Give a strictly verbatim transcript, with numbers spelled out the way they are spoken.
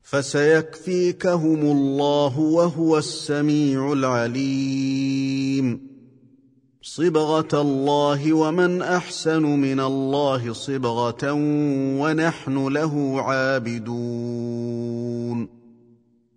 فسيكفيكهم الله وهو السميع العليم. صبغة الله ومن أحسن من الله صبغة ونحن له عابدون.